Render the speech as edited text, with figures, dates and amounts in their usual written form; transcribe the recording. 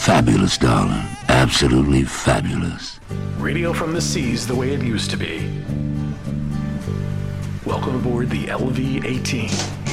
Fabulous, darling. Absolutely fabulous. Radio from the seas the way it used to be. Welcome aboard the LV-18.